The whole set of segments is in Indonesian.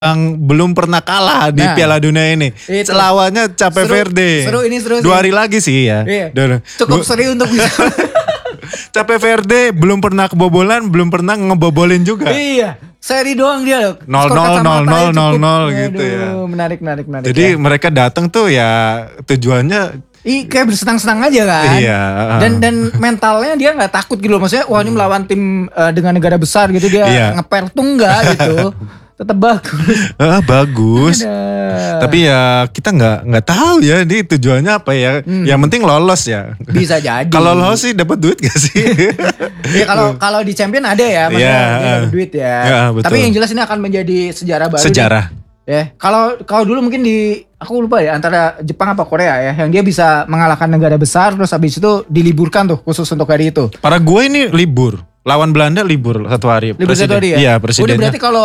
belum pernah kalah di Piala Dunia ini. Lawannya Cape Verde. Seru. 2 hari lagi sih ya. Iya. Cukup seru untuk bisa. Cape Verde belum pernah kebobolan, belum pernah ngebobolin juga. Iya. Seri doang dia loh. 0-0 gitu ya. Menarik. Jadi mereka datang tuh ya tujuannya kayak bersenang-senang aja kan. Iya. Dan mentalnya dia nggak takut gitu loh. Maksudnya wah ini melawan tim dengan negara besar gitu dia ngeper tuh enggak gitu. Tetap bagus. Bagus. Tapi ya kita nggak tahu ya ini tujuannya apa ya. Yang penting lolos ya. Bisa jadi. Kalau lolos sih dapat duit gak sih? Ya kalau di champion ada ya, maksudnya dia dapat duit ya. Tapi yang jelas ini akan menjadi sejarah baru. Ya, kalau dulu mungkin aku lupa ya antara Jepang apa Korea ya, yang dia bisa mengalahkan negara besar terus habis itu diliburkan tuh khusus untuk hari itu. Paraguay ini libur, lawan Belanda libur 1 hari. Libur 1 hari ya? Iya, presidennya. Udah berarti kalau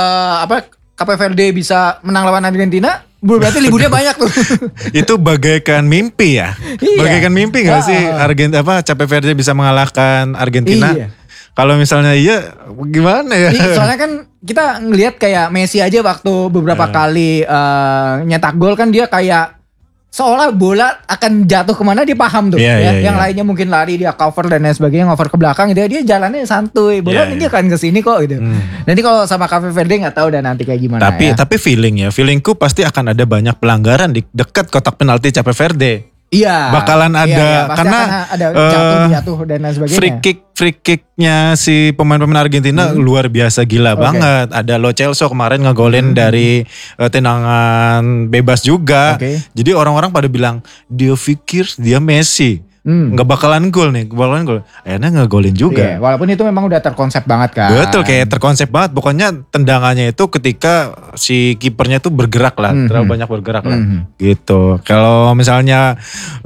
Cape Verde bisa menang lawan Argentina, berarti liburnya banyak tuh. Itu bagaikan mimpi ya. Iya. Bagaikan mimpi gak sih Cape Verde bisa mengalahkan Argentina? Iya. Kalau misalnya iya gimana ya? Soalnya kan kita ngelihat kayak Messi aja waktu beberapa kali nyetak gol kan dia kayak seolah bola akan jatuh kemana dia paham tuh. Yang lainnya mungkin lari dia cover dan lain sebagainya, cover ke belakang dia jalannya santuy. Bola ini akan kesini kok gitu. Nanti kalau sama Cape Verde nggak tahu dan nanti kayak gimana. Tapi feelingku pasti akan ada banyak pelanggaran di dekat kotak penalti Cape Verde. Iya. Bakalan ada karena ada jatuh dan lain sebagainya. Free kicknya si pemain-pemain Argentina luar biasa gila banget. Ada Lo Celso kemarin ngegolin dari tendangan bebas juga. Jadi orang-orang pada bilang dia pikir dia Messi. Nggak bakalan gol. Akhirnya ngegolin juga. Iya, walaupun itu memang udah terkonsep banget kan. Betul, kayak terkonsep banget. Pokoknya tendangannya itu ketika si kipernya tuh bergerak lah, terlalu banyak bergerak lah. Gitu. Kalau misalnya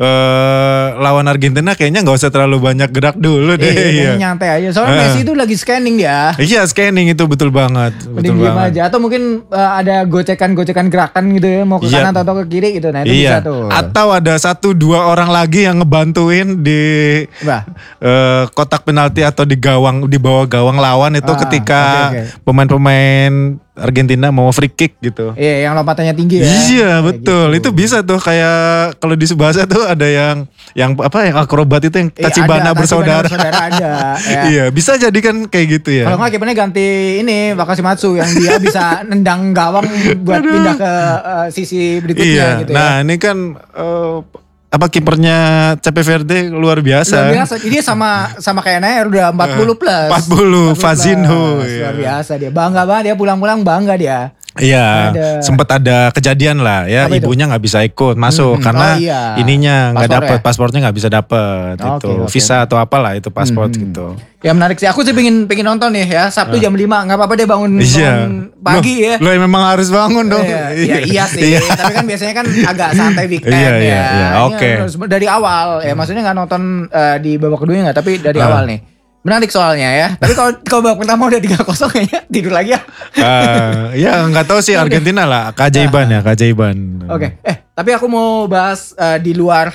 lawan Argentina kayaknya nggak usah terlalu banyak gerak dulu deh. Iya, nyantai aja. Soalnya Messi itu lagi scanning dia. Iya, scanning itu betul banget. Mending diem aja. Atau mungkin ada gocekan-gocekan gerakan gitu ya, mau ke kanan atau ke kiri gitu. Nah itu bisa tuh. Atau ada 1-2 orang lagi yang ngebantuin di kotak penalti atau di bawah gawang lawan itu ketika pemain-pemain Argentina mau free kick gitu. Iya, yang lompatannya tinggi ya. Iya, betul. Gitu. Itu bisa tuh kayak kalau di Subasa tuh ada yang akrobat itu yang Tachibana bersaudara. Ada. Iya, bisa jadi kan kayak gitu ya. Kalau nggak kipernya ganti ini Wakashimatsu yang dia bisa nendang gawang buat pindah ke sisi berikutnya gitu ya. Nah, ini kan kipernya Cape Verde luar biasa. Ini sama kayak Nair udah 40 plus. 40 Fazinho. Luar biasa dia. Bangga banget dia pulang-pulang bangga dia. Iya, sempat ada kejadian lah ya, ibunya nggak bisa ikut masuk karena ininya nggak dapat paspornya nggak bisa dapat itu visa atau apalah itu paspor gitu. Ya menarik sih, aku sih pengen nonton nih ya Sabtu jam 5 nggak apa-apa deh bangun pagi ya. Lo memang harus bangun dong. Iya sih, tapi kan biasanya kan agak santai weekend ya. Oke. Dari awal ya, maksudnya nggak nonton di babak keduanya nggak, tapi dari awal nih. Menarik soalnya ya. Tapi kalau babak pertama udah 3-0 kayaknya tidur lagi ya. Ya nggak tahu sih Argentina lah, keajaiban. Oke. Tapi aku mau bahas di luar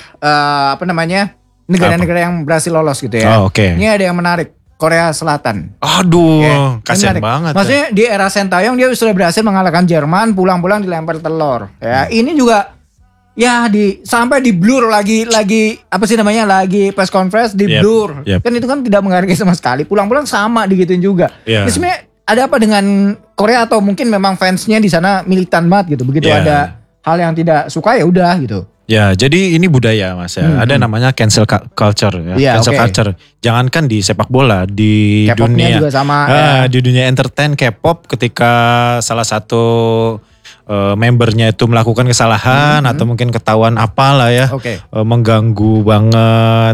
negara-negara yang berhasil lolos gitu ya. Oke. Ini ada yang menarik. Korea Selatan. Aduh, kasian banget. Maksudnya di era Sintayong dia sudah berhasil mengalahkan Jerman, pulang-pulang dilempar telur. Ya, ini juga sampai di blur lagi apa sih namanya, lagi press conference di blur. Kan itu kan tidak menghargai sama sekali. Pulang-pulang sama digituin juga. Ini sebenarnya ada apa dengan Korea, atau mungkin memang fansnya di sana militan banget gitu. Begitu ada hal yang tidak suka ya udah gitu. Ya, jadi ini budaya Mas ya. Ada namanya cancel culture ya. Cancel culture. Jangankan di sepak bola, di K-popnya juga sama. Di dunia entertain K-pop, ketika salah satu membernya itu melakukan kesalahan atau mungkin ketahuan apalah ya, mengganggu banget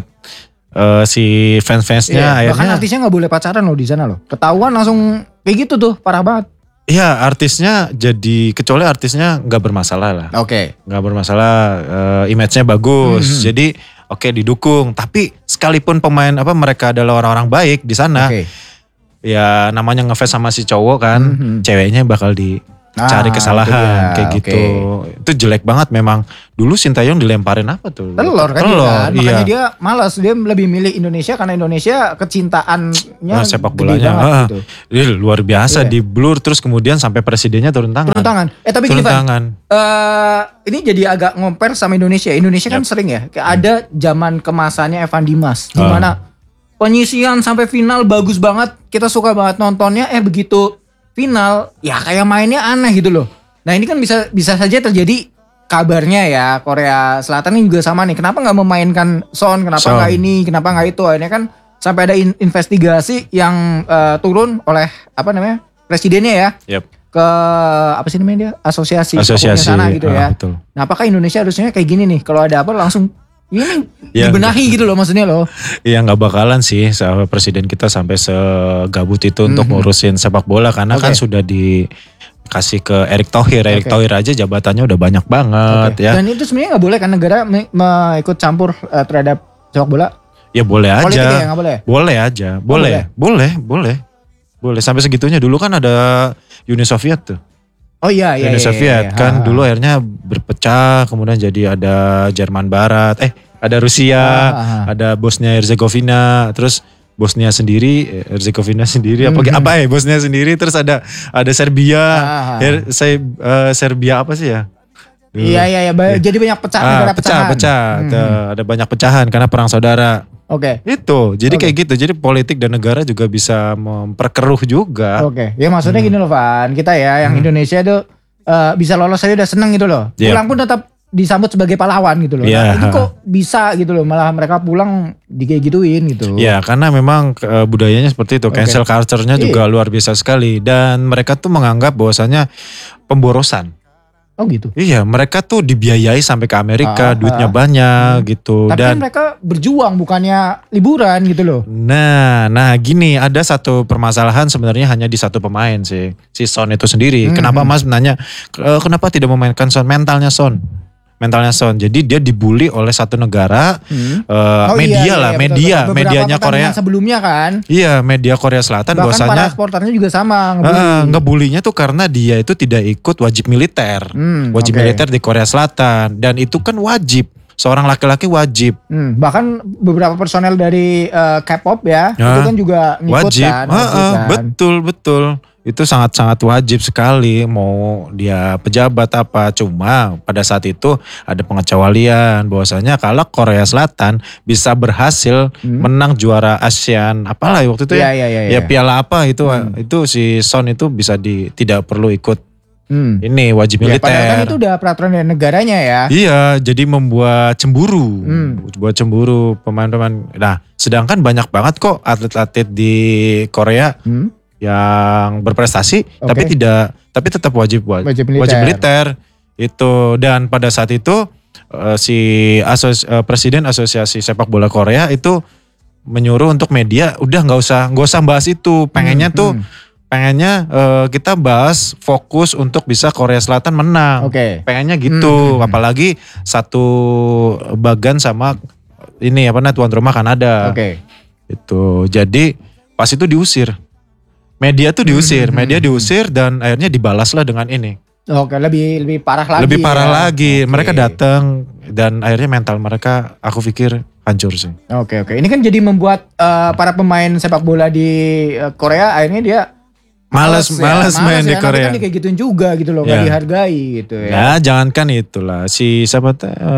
si fans-fansnya, akhirnya bahkan artisnya nggak boleh pacaran loh di sana loh, ketahuan langsung kayak gitu tuh, parah banget. Iya, artisnya kecuali artisnya nggak bermasalah lah, nggak bermasalah, image-nya bagus, jadi didukung. Tapi sekalipun mereka adalah orang-orang baik di sana, ya namanya ngefans sama si cowok kan, ceweknya bakal cari kesalahan kayak gitu. Itu jelek banget memang. Dulu Sintayong dilemparin apa tuh? Telur kan. Iya. Makanya dia malas, dia lebih milih Indonesia karena Indonesia kecintaannya sepak gede bolanya banget gitu. Dia luar biasa di blur terus kemudian sampai presidennya turun tangan. Tapi turun gini tangan. Ini jadi agak ngomper sama Indonesia. Indonesia kan sering ya, ada zaman kemasannya Evan Dimas di mana penyisian sampai final bagus banget, kita suka banget nontonnya, begitu final ya kayak mainnya aneh gitu loh. Nah ini kan bisa saja terjadi kabarnya ya, Korea Selatan ini juga sama nih. Kenapa nggak memainkan Son? Kenapa nggak ini? Kenapa nggak itu? Akhirnya kan sampai ada investigasi yang turun oleh presidennya ya. Ke apa sih namanya dia? Asosiasi sana gitu ya. Betul. Nah apakah Indonesia harusnya kayak gini nih? Kalau ada apa langsung ini dibenahi gitu loh maksudnya loh. Iya nggak bakalan sih presiden kita sampai segabut itu untuk ngurusin sepak bola karena kan sudah dikasih ke Erick Thohir. Erick Thohir aja jabatannya udah banyak banget ya. Dan itu sebenarnya nggak boleh kan negara ikut campur terhadap sepak bola? Ya boleh aja. Politik ya nggak boleh? Boleh aja. Boleh. Sampai segitunya dulu kan ada Uni Soviet tuh. Oh iya. Uni Soviet kan dulu akhirnya berpecah, kemudian jadi ada Jerman Barat, ada Rusia, ada Bosnia Herzegovina, terus Bosnia sendiri, Herzegovina sendiri, Bosnia sendiri, terus ada Serbia, Serbia apa sih ya? Iya. Jadi banyak negara pecahan. Ada banyak pecahan karena perang saudara. Itu, jadi kayak gitu. Jadi politik dan negara juga bisa memperkeruh juga. Ya maksudnya gini loh Van, kita ya yang Indonesia tuh bisa lolos aja udah seneng gitu loh. Pulang pun tetap disambut sebagai pahlawan gitu loh. Nah, ini kok bisa gitu loh, malah mereka pulang kayak gituin gitu. Ya karena memang budayanya seperti itu. Cancel culture-nya juga luar biasa sekali. Dan mereka tuh menganggap bahwasanya pemborosan. Oh gitu. Iya, mereka tuh dibiayai sampai ke Amerika, duitnya banyak gitu. Tapi dan mereka berjuang bukannya liburan gitu loh. Nah gini, ada satu permasalahan sebenarnya hanya di satu pemain sih, si Son itu sendiri. Kenapa Mas nanya, kenapa tidak memainkan Son? Mentalnya Son. Jadi dia dibully oleh satu negara, medianya Korea. Sebelumnya kan. Iya, media Korea Selatan bahwasanya. Bahkan para supporternya juga sama ngebulinya tuh karena dia itu tidak ikut wajib militer. Militer di Korea Selatan. Dan itu kan wajib. Seorang laki-laki wajib. Bahkan beberapa personel dari K-pop ya, itu kan juga ngikut wajib. kan. Betul. Itu sangat-sangat wajib sekali, mau dia pejabat apa. Cuma pada saat itu ada pengecualian bahwasanya kalau Korea Selatan bisa berhasil menang juara ASEAN apalah waktu itu ya piala apa itu si Son itu bisa tidak perlu ikut ini wajib militer. Padahal kan itu udah peraturan dari negaranya ya. Iya, jadi membuat cemburu, pemain-pemain. Nah, sedangkan banyak banget kok atlet-atlet di Korea yang berprestasi tapi tetap wajib militer itu. Dan pada saat itu presiden asosiasi sepak bola Korea itu menyuruh untuk media udah nggak usah bahas itu, pengennya kita bahas fokus untuk bisa Korea Selatan menang. Pengennya gitu. Apalagi satu bagan sama ini tuan rumah Kanada. Itu jadi pas itu diusir. Media diusir dan akhirnya dibalaslah dengan ini. Lebih parah lagi. Lebih parah lagi. Mereka datang dan akhirnya mental mereka aku pikir hancur sih. Ini kan jadi membuat para pemain sepak bola di Korea akhirnya dia malas main di Korea. Nanti kan kayak gituin juga gitu loh, gak dihargai gitu ya. Ya jangankan itulah si siapa?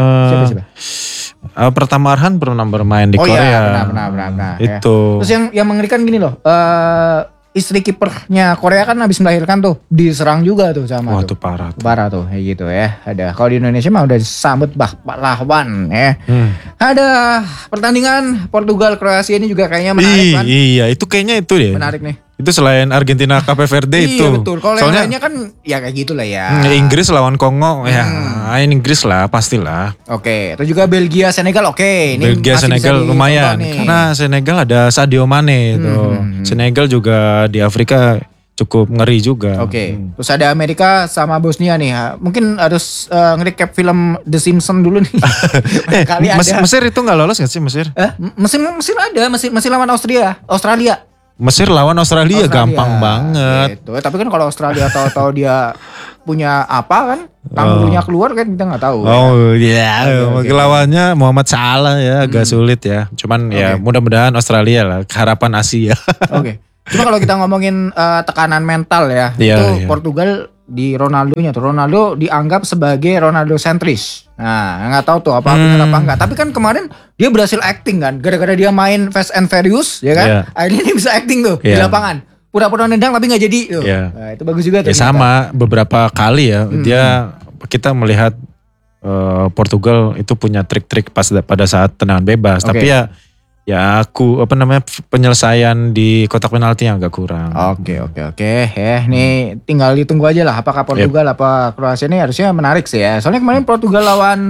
Pertama Arhan pernah bermain di Korea. Benar. Itu. Terus yang mengerikan gini loh. Istri kipernya Korea kan habis melahirkan tuh diserang juga tuh sama. Wah, itu parah tuh kayak gitu ya. Ada kalau di Indonesia mah udah disambut pahlawan ya. Ada pertandingan Portugal Kroasia ini juga kayaknya menarik kan. Iya, itu kayaknya itu deh. Menarik nih. Itu selain Argentina Cape Verde itu. Iya betul. Kalau yang lainnya kan ya kayak gitulah ya. Inggris lawan Kongo ya. Inggris lah pastilah. Terus juga Belgia Senegal Ini Belgia Senegal lumayan. Karena Senegal ada Sadio Mane itu. Senegal juga di Afrika cukup ngeri juga. Terus ada Amerika sama Bosnia nih. Mungkin harus nge-recap film The Simpsons dulu nih. Mesir itu nggak lolos nggak sih Mesir? Mesir ada. Mesir lawan Australia. Mesir lawan Australia gampang banget. Gitu. Tapi kan kalau Australia tahu-tahu dia punya apa kan, kangurunya keluar kan kita nggak tahu. Oh iya, lawannya Muhammad Salah ya agak sulit ya. Cuman ya mudah-mudahan Australia lah, harapan Asia. Oke. Cuma kalau kita ngomongin tekanan mental ya, itu Portugal di Ronaldonya tuh. Ronaldo dianggap sebagai Ronaldo sentris. Nah, nggak tahu tuh apa benar apa enggak. Tapi kan kemarin dia berhasil acting kan, gara-gara dia main Fast and Furious, ya kan? Akhirnya dia bisa acting tuh di lapangan. Pura-pura nendang tapi nggak jadi tuh. Nah, itu bagus juga tuh. Ya sama beberapa kali ya kita melihat Portugal itu punya trik-trik pada saat tendangan bebas. Tapi ya penyelesaian di kotak penalti yang agak kurang. Oke. Nih tinggal ditunggu aja lah apakah Portugal apa Kroasia ini harusnya menarik sih ya. Soalnya kemarin Portugal lawan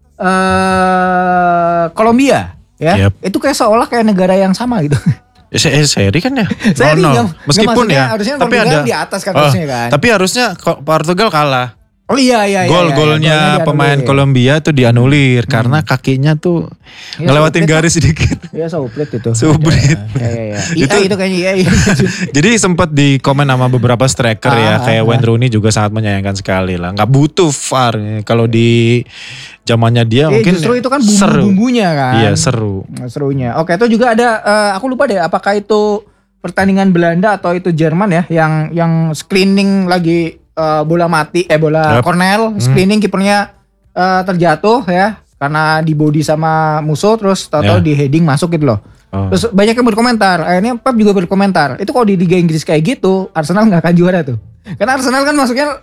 Kolombia ya. Itu kayak seolah kayak negara yang sama gitu. Seri kan ya? Seri meskipun ya. Harusnya tapi Portugal di atas kan harusnya kan. Tapi harusnya Portugal kalah. Oh iya. Gol-golnya pemain Kolombia tuh dianulir karena kakinya tuh ngelewatin garis sedikit. Iya, suplit itu. Suplit. Itu kayaknya iya. Jadi sempat di komen sama beberapa striker ya, kayak Wayne Rooney juga sangat menyayangkan sekali lah. Nggak butuh VAR. Kalau di zamannya dia mungkin justru itu kan bumbu-bumbunya kan. Iya, seru. Serunya. Oke, itu juga ada aku lupa deh apakah itu pertandingan Belanda atau itu Jerman ya yang screening lagi bola Cornell screening kipernya terjatuh ya karena di body sama musuh terus tahu-tahu di heading masuk gitu loh. Terus banyak yang berkomentar, akhirnya Pep juga berkomentar, itu kalau di Liga Inggris kayak gitu Arsenal nggak akan juara tuh. Karena Arsenal kan masuknya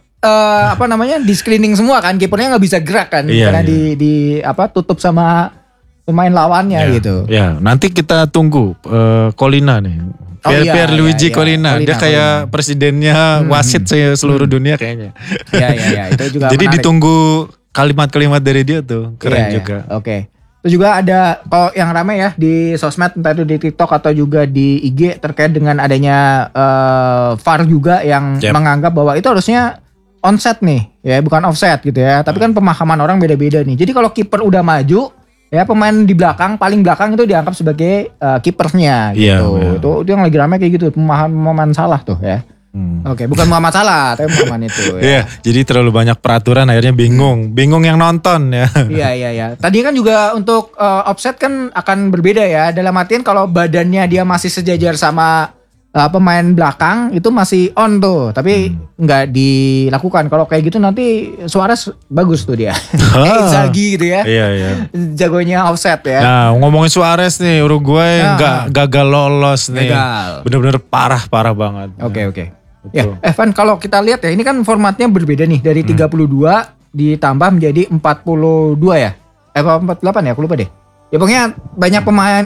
di screening semua kan, kipernya nggak bisa gerak kan karena di tutup sama pemain lawannya gitu. Ya, nanti kita tunggu Colina nih. Pierluigi Collina, dia kayak presidennya wasit seluruh dunia kayaknya. Iya, itu juga jadi menarik. Ditunggu kalimat-kalimat dari dia tuh, keren juga. Oke. Itu juga ada kalau yang ramai ya di sosmed, entah itu di TikTok atau juga di IG terkait dengan adanya VAR juga yang menganggap bahwa itu harusnya onside nih, ya bukan offset gitu ya. Tapi kan pemahaman orang beda-beda nih. Jadi kalau kiper udah maju, ya pemain di belakang, paling belakang itu dianggap sebagai kipernya gitu. Itu yang lagi ramai kayak gitu, pemahaman salah tuh ya. Oke, bukan Muhammad Salah, tapi pemahaman itu ya. Jadi terlalu banyak peraturan akhirnya bingung yang nonton ya. Iya. Tadi kan juga untuk offset kan akan berbeda ya. Dalam artian kalau badannya dia masih sejajar sama pemain belakang itu masih on tuh, tapi nggak dilakukan. Kalau kayak gitu nanti Suarez bagus tuh dia. Inzaghi gitu ya. Iya. Jagonya offset ya. Nah, ngomongin Suarez nih, Uruguay nggak gagal lolos nih. Bener-bener parah banget. Oke. Ya, Evan, kalau kita lihat ya, ini kan formatnya berbeda nih dari 32 ditambah menjadi 42 ya. 48 ya, aku lupa deh. Ya pokoknya banyak pemain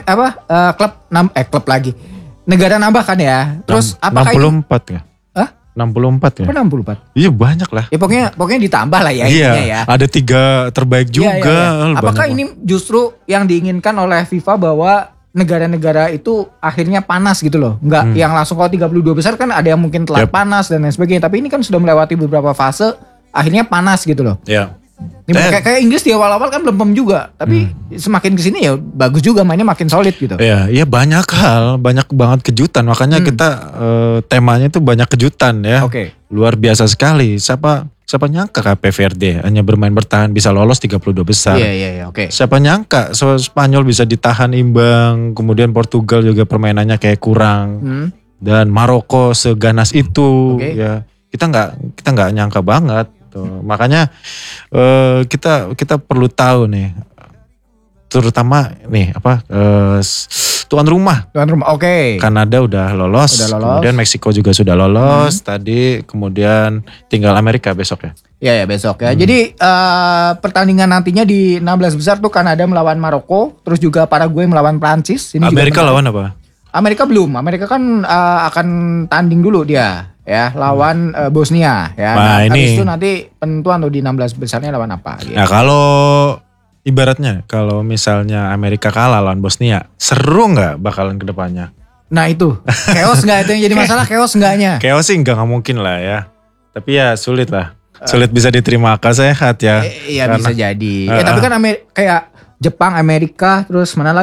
klub lagi. Negara nambah kan ya. Terus apakah 64 ya? Hah? 64 ya? 64. Iya banyak lah. Ya pokoknya ditambah lah ya intinya ya. Ada 3 terbaik juga. Iya. Apakah ini justru yang diinginkan oleh FIFA bahwa negara-negara itu akhirnya panas gitu loh. Enggak yang langsung kalau 32 besar kan ada yang mungkin telat panas dan lain sebagainya. Tapi ini kan sudah melewati beberapa fase akhirnya panas gitu loh. Iya. Kayak Inggris di awal-awal kan belum juga, tapi semakin kesini ya bagus juga, mainnya makin solid gitu. Iya banyak banget kejutan, makanya kita temanya tuh banyak kejutan ya. Luar biasa sekali. Siapa nyangka KP Verde hanya bermain bertahan bisa lolos 32 besar. Iya. Siapa nyangka Spanyol bisa ditahan imbang, kemudian Portugal juga permainannya kayak kurang, dan Maroko seganas itu. Ya kita nggak nyangka banget. Makanya kita perlu tahu nih, terutama nih tuan rumah. Kanada udah lolos. Kemudian Meksiko juga sudah lolos tadi, kemudian tinggal Amerika besok ya. Iya besok ya. Jadi pertandingan nantinya di 16 besar tuh Kanada melawan Maroko, terus juga Paraguay melawan Prancis. Ini Amerika lawan apa? Amerika belum. Amerika kan akan tanding dulu dia. Ya, lawan Bosnia ya. Nah, ini habis itu nanti penentuan tuh di 16 besarnya lawan apa gitu. Nah, kalau ibaratnya kalau misalnya Amerika kalah lawan Bosnia, seru nggak bakalan ke depannya? Nah, itu. Chaos nggak itu yang jadi masalah, chaos enggaknya? Chaos sih nggak mungkin lah ya. Tapi ya sulit lah. Sulit bisa diterima, akal sehat ya. Iya bisa jadi. Tapi kan kayak Jepang, Amerika, terus mana lagi ya?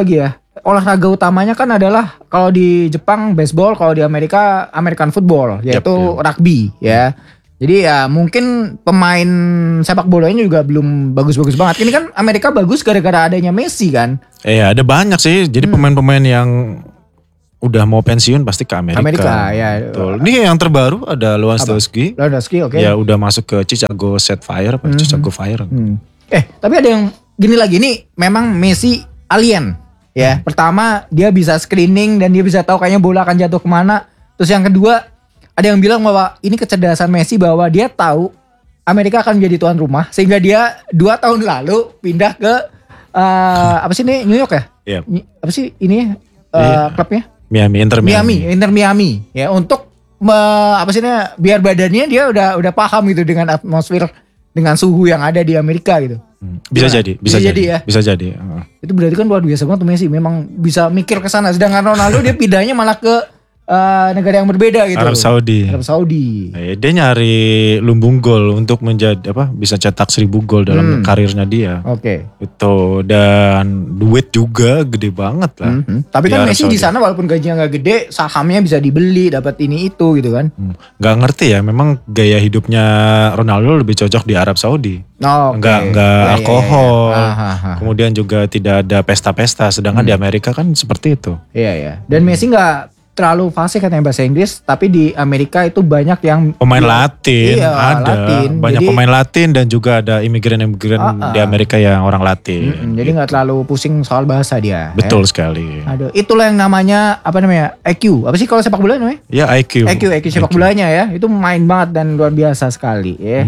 olahraga utamanya kan adalah kalau di Jepang baseball, kalau di Amerika American football, yaitu rugby ya. Jadi ya mungkin pemain sepak bolanya juga belum bagus-bagus banget. Ini kan Amerika bagus gara-gara adanya Messi kan. Iya, ada banyak sih. Jadi pemain-pemain yang udah mau pensiun pasti ke Amerika. Amerika ya. Betul. Ini yang terbaru ada Lewandowski. Lewandowski, oke. Ya udah masuk ke Chicago Fire, Chicago Fire. Tapi ada yang gini lagi, ini memang Messi alien. Ya, pertama dia bisa screening dan dia bisa tahu kayaknya bola akan jatuh kemana. Terus yang kedua, ada yang bilang bahwa ini kecerdasan Messi bahwa dia tahu Amerika akan menjadi tuan rumah sehingga dia 2 tahun lalu pindah ke apa sih ini New York ya? Yep. Apa sih ini klubnya? Inter Miami ya untuk apa sih ini biar badannya dia udah paham gitu dengan atmosfer dengan suhu yang ada di Amerika gitu. Bisa jadi ya. Bisa jadi. Itu berarti kan luar biasa banget Messi, memang bisa mikir ke sana. Sedangkan Ronaldo dia pindahnya malah ke negara yang berbeda gitu. Arab Saudi. Dia nyari lumbung gol untuk menjadi bisa cetak 1000 gol dalam karirnya dia. Oke. Itu dan duit juga gede banget lah. Tapi kan Messi di sana walaupun gajinya nggak gede, sahamnya bisa dibeli, dapat ini itu gitu kan. Nggak ngerti ya, memang gaya hidupnya Ronaldo lebih cocok di Arab Saudi. Nggak alkohol. Kemudian juga tidak ada pesta-pesta, sedangkan di Amerika kan seperti itu. Iya. Dan Messi nggak terlalu fasih katanya bahasa Inggris, tapi di Amerika itu banyak yang pemain Latin, banyak jadi, pemain Latin dan juga ada imigran-imigran di Amerika yang orang Latin. Jadi nggak terlalu pusing soal bahasa dia. Betul sekali. Itulah yang namanya IQ. Apa sih kalau sepak bola namanya? Ya IQ sepak bolanya ya, itu main banget dan luar biasa sekali ya.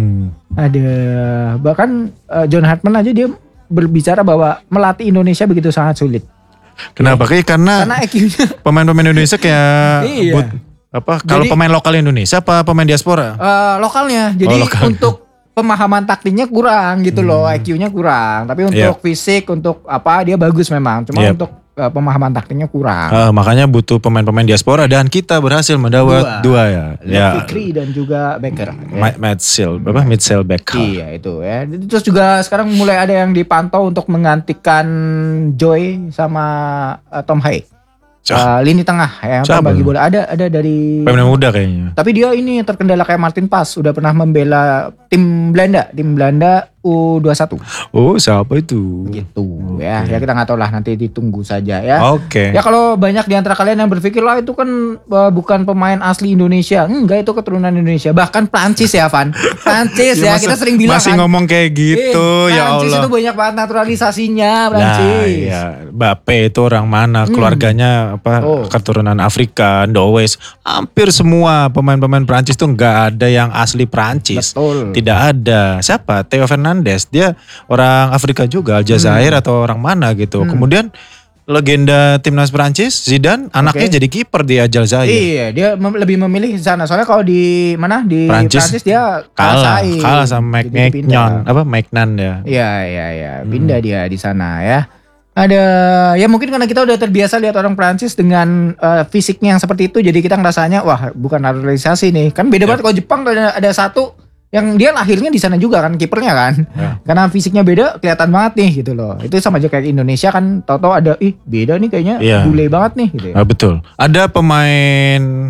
Bahkan John Hartman aja dia berbicara bahwa melatih Indonesia begitu sangat sulit. Kenapa? Karena IQ-nya pemain-pemain Indonesia kayak kalau pemain lokal Indonesia apa pemain diaspora? Lokalnya. Jadi untuk pemahaman taktiknya kurang gitu loh, IQ-nya kurang. Tapi untuk fisik, untuk dia bagus memang. Cuma untuk pemahaman taktiknya kurang. Makanya butuh pemain-pemain diaspora dan kita berhasil mendapat dua ya. Fikri dan juga Becker. Mitchell Becker. Iya itu ya. Terus juga sekarang mulai ada yang dipantau untuk menggantikan Joy sama Tom Haye. Lini tengah yang bagi bola ada dari pemain muda kayaknya. Tapi dia ini terkendala kayak Martin Pas, udah pernah membela tim Belanda U21. Oh, siapa itu? Gitu ya. Ya kita nggak tahu lah, nanti ditunggu saja ya. Oke. Ya kalau banyak di antara kalian yang berpikir lah itu kan bukan pemain asli Indonesia. Enggak, itu keturunan Indonesia. Bahkan Prancis ya, Van. Prancis ya, kita sering bilang masih ngomong kayak gitu, ya Allah. Prancis itu banyak banget naturalisasinya, Prancis. Ya, Mbappe itu orang mana? Keluarganya keturunan Afrika, Ndowes. Hampir semua pemain-pemain Prancis tuh nggak ada yang asli Prancis. Betul. Tidak ada. Siapa? Theo Fernandes. Dia orang Afrika juga, Aljazair atau orang mana gitu. Kemudian legenda timnas Prancis, Zidane, anaknya jadi kiper di Aljazair. Iya, dia lebih memilih sana. Soalnya kalau di mana di Prancis dia kalah sama Maignan ya. Iya. Pindah dia di sana ya. Ada ya mungkin karena kita udah terbiasa lihat orang Prancis dengan fisiknya yang seperti itu, jadi kita ngerasanya wah bukan naturalisasi nih. Kan beda banget kalau Jepang ada satu yang dia lahirnya di sana juga kan, kipernya kan. Karena fisiknya beda, kelihatan banget nih gitu loh. Itu sama aja kayak Indonesia kan, tahu-tahu ada beda nih kayaknya, bule banget nih gitu ya. Betul. Ada pemain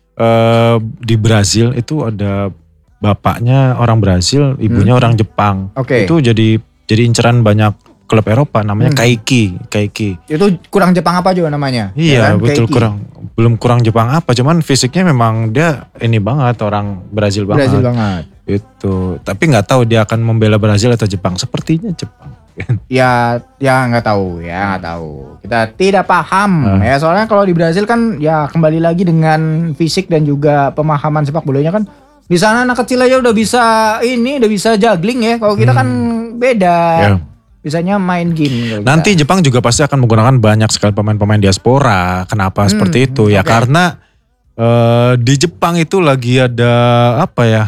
di Brazil itu ada bapaknya orang Brazil, ibunya orang Jepang. Itu jadi inceran banyak klub Eropa, namanya Kaiki. Itu kurang Jepang apa juga namanya? Iya, kan? Betul. Belum kurang Jepang apa, cuman fisiknya memang dia ini banget, orang Brazil banget. Itu. Tapi nggak tahu dia akan membela Brazil atau Jepang. Sepertinya Jepang. ya nggak tahu. Kita tidak paham. Ya soalnya kalau di Brazil kan ya kembali lagi dengan fisik dan juga pemahaman sepak bolanya kan. Di sana anak kecil aja udah bisa juggling ya. Kalau kita kan beda. Bisanya main game. Nanti Jepang juga pasti akan menggunakan banyak sekali pemain-pemain diaspora. Kenapa seperti itu? Ya karena di Jepang itu lagi ada apa?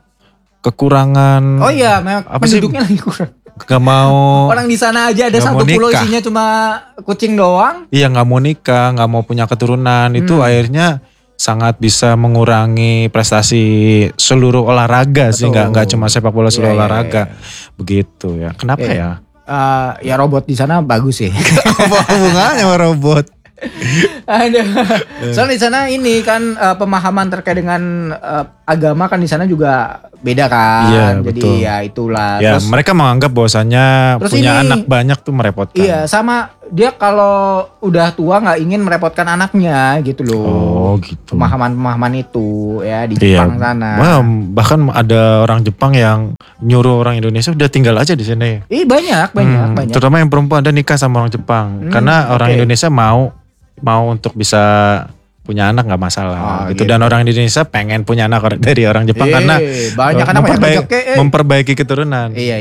Kekurangan. Oh iya, penduduknya lagi kurang. Gak mau. Orang di sana aja ada satu pulau isinya cuma kucing doang. Iya, gak mau nikah, gak mau punya keturunan. Itu akhirnya sangat bisa mengurangi prestasi seluruh olahraga. Betul. Sih, nggak cuma sepak bola, seluruh olahraga. Begitu ya. Kenapa ya? Ya robot di sana bagus sih. Apa hubungannya sama robot? Ada. Soalnya di sana ini kan pemahaman terkait dengan agama kan di sana juga beda kan. Iya, jadi betul. ya itulah. Ya, Terus, mereka menganggap bahwasannya punya anak banyak tuh merepotkan. iya, sama dia kalau udah tua nggak ingin merepotkan anaknya gitu loh. Oh, gitu. Pemahaman itu ya di Jepang sana. Wah, bahkan ada orang Jepang yang nyuruh orang Indonesia udah tinggal aja di sini. Banyak. Terutama yang perempuan ada nikah sama orang Jepang. Karena orang Indonesia mau untuk bisa punya anak nggak masalah gitu. Dan orang Indonesia pengen punya anak dari orang Jepang karena banyak anak memperbaiki keturunan. Iya.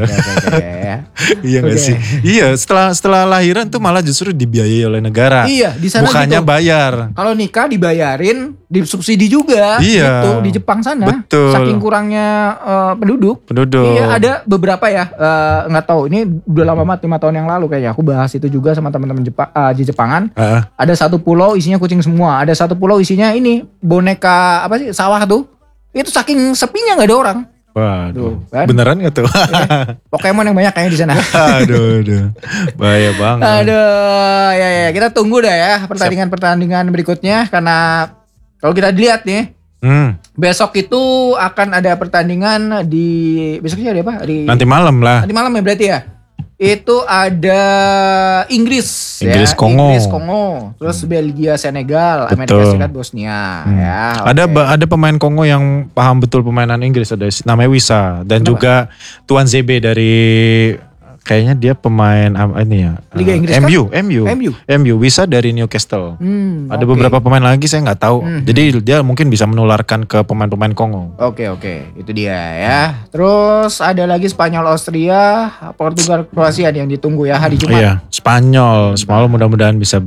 Iya nggak sih? Iya, setelah lahiran tuh malah justru dibiayai oleh negara. Iya, di sana bukannya gitu. bayar. Kalau nikah dibayarin, disubsidi juga. Iya. Gitu, di Jepang sana. Betul. Saking kurangnya penduduk. Iya, ada beberapa ya, nggak tahu. Ini udah lama banget, 5 tahun yang lalu kayaknya. Aku bahas itu juga sama teman-teman di Jepangan. Ada satu pulau isinya kucing semua. Ada satu pulau isinya ini boneka apa sih, sawah tuh. Itu saking sepinya nggak ada orang. Waduh, kan? Beneran gak tuh? Pokemon yang banyak kayaknya di sana. Aduh, bahaya banget. Aduh, ya kita tunggu dah ya pertandingan berikutnya, karena kalau kita lihat nih, besok itu akan ada pertandingan besoknya ada apa? Nanti malam lah. Nanti malam ya berarti ya. Itu ada Inggris Kongo. Terus Belgia Senegal, Betul. Amerika Serikat Bosnia ya. Ada pemain Kongo yang paham betul permainan Inggris, ada namanya Wisa dan juga Tuan Zebe dari kayaknya dia pemain ini ya. Liga Inggris MU. Wisa dari Newcastle. Ada beberapa pemain lagi saya nggak tahu. Jadi dia mungkin bisa menularkan ke pemain-pemain Kongo. Oke, itu dia ya. Terus ada lagi Spanyol, Austria, Portugal, Kroasia yang ditunggu ya hari Jumat. Iya, Spanyol mudah-mudahan bisa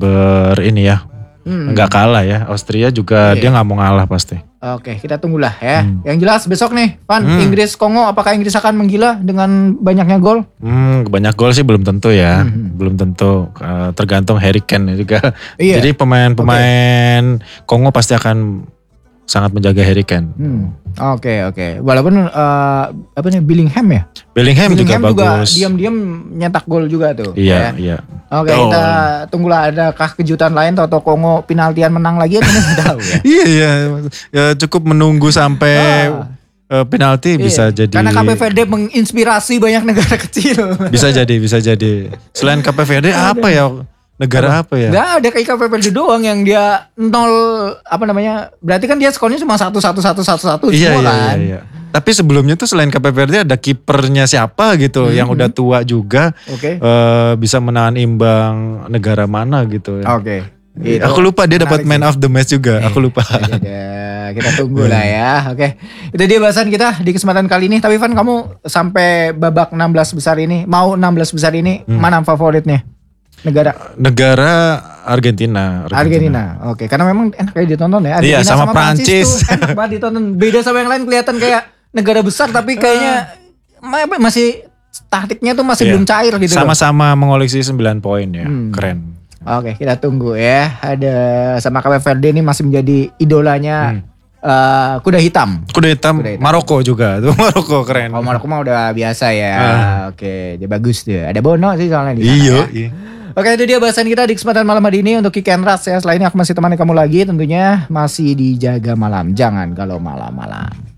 nggak kalah ya. Austria juga dia nggak mau ngalah pasti. Oke, kita tunggulah ya. Yang jelas besok nih, Van, Inggris Kongo, apakah Inggris akan menggila dengan banyaknya gol? Banyak gol sih belum tentu ya. Belum tentu, tergantung Harry Kane juga. Jadi pemain Kongo pasti akan sangat menjaga Harry Kane. Oke. Walaupun Bellingham ya? Bellingham juga bagus. Diam-diam nyetak gol juga tuh. Iya. Oke, kita tunggulah adakah kejutan lain atau Kongo penaltian menang lagi, kita nggak tahu ya. Iya. Ya cukup menunggu sampai penalti bisa jadi. Karena KPVD menginspirasi banyak negara kecil. Bisa jadi. Selain KPVD apa ya? Negara apa ya? Gak ada kayak KPVD doang yang dia 0 berarti kan dia skornya cuma 1-1 semua kan. Iya. Tapi sebelumnya tuh selain KPVD ada kipernya siapa gitu yang udah tua juga. Bisa menahan imbang negara mana gitu. Oke. Aku lupa dia dapat man of the match juga. Aku lupa. Kita tunggu lah ya. Oke. Itu dia bahasan kita di kesempatan kali ini. Tapi Van, kamu sampai babak 16 besar ini, mana favoritnya? Negara Argentina. Oke, karena memang enak kayak ditonton ya. Argentina sama Prancis. Enak banget ditonton. Beda sama yang lain, kelihatan kayak negara besar tapi kayaknya masih taktiknya tuh masih belum cair gitu. Sama-sama mengoleksi 9 poin ya. Keren. Oke, kita tunggu ya. Ada sama KPVD ini masih menjadi idolanya kuda hitam. Maroko juga. Tuh Maroko keren. Oh, Maroko mah udah biasa ya. Oke, dia bagus tuh. Ada Bono sih soalnya di sana. Iya. Oke, itu dia bahasan kita di kesempatan malam hari ini untuk Kick and Rush ya. Selain ini aku masih temani kamu lagi, tentunya masih dijaga malam. Jangan kalau malam-malam.